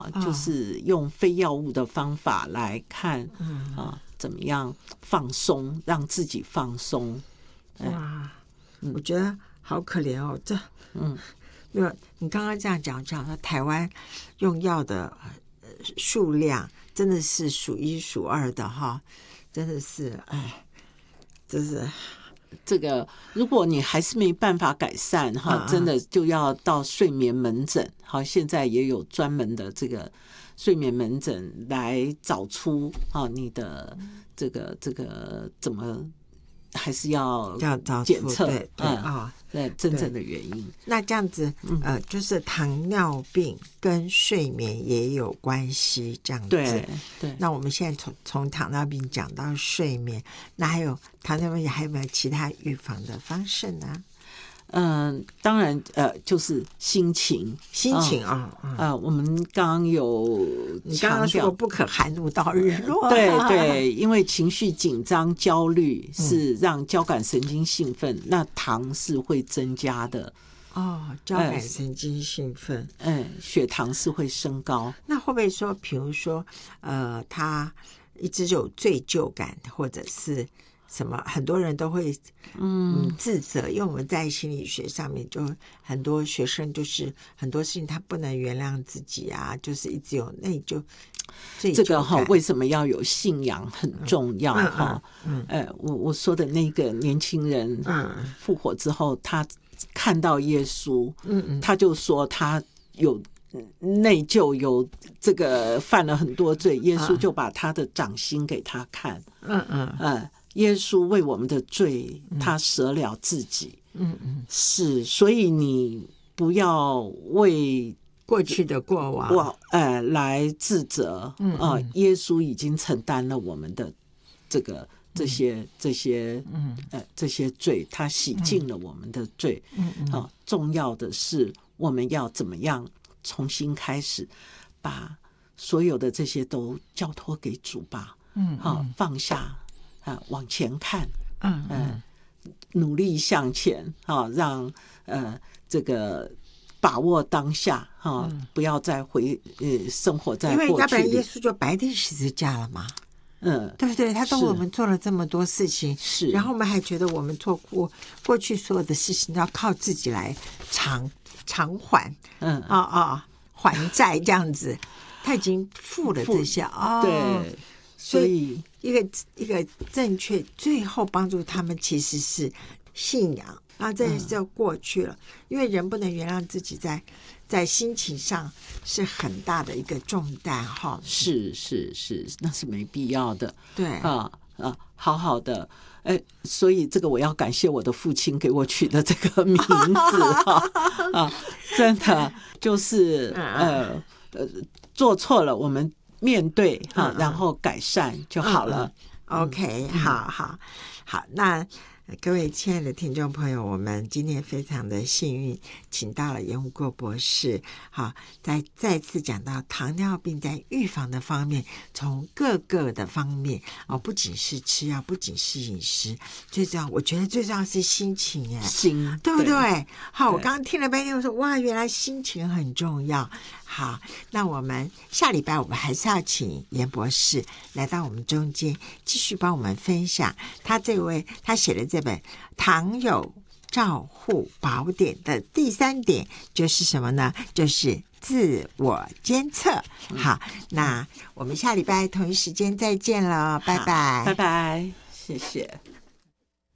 就是用非药物的方法来看怎么样放松，让自己放松。 哇，我觉得好可怜哦，这没有你刚刚这样讲说台湾用药的数量真的是数一数二的哈，真的是真是。 这个如果你还是没办法改善真的就要到睡眠门诊。好，现在也有专门的这个睡眠门诊来找出你的这个怎么还是要检测对真正的原因。 那这样子就是糖尿病跟睡眠也有关系这样子。 对。 那我们现在从糖尿病讲到睡眠，那还有糖尿病还有没有其他预防的方式呢？ 当然就是心情我们刚刚有你刚刚说不可含怒到日落。 对，因为情绪紧张焦虑是让交感神经兴奋，那糖是会增加的交感神经兴奋血糖是会升高。 那会不会说比如说他一直有罪疚感或者是什么，很多人都会自责，因为我们在心理学上面就很多学生就是很多事情他不能原谅自己啊，就是一直有内疚。 这个为什么要有信仰很重要我说的那个年轻人复活之后他看到耶稣他就说他有内疚，有这个犯了很多罪，耶稣就把他的掌心给他看耶稣为我们的罪他舍了自己是，所以你不要为过去的过往来自责耶稣已经承担了我们的这些罪，他洗净了我们的罪重要的是我们要怎么样重新开始，把所有的这些都交托给主吧放下往前看努力向前让这个把握当下不要再生活在过去里， 因为要不然耶稣就白钉十字架了嘛对不对？他为我们做了这么多事情是， 然后我们还觉得我们做过去所有的事情要靠自己来偿还还债这样子，他已经付了这些对，所以一个正确最后帮助他们其实是信仰，然后这就过去了因为人不能原谅自己在心情上是很大的一个重担是，那是没必要的。 对好好的所以这个我要感谢我的父亲给我取的这个名字真的就是做错了我们面对然后改善就好了。 OK 好，那各位亲爱的听众朋友，我们今天非常的幸运请到了严武国博士再次讲到糖尿病在预防的方面，从各个的方面不仅是吃药，不仅是饮食，最重要我觉得最重要是心情对不对？好，我刚刚听了半天我说哇原来心情很重要。好，那我们下礼拜我们还是要请严博士来到我们中间继续帮我们分享他写的这本《糖友照护宝典》的第3点就是什么呢？就是自我监测。好，那我们下礼拜同一时间再见了，拜拜， 拜拜，谢谢。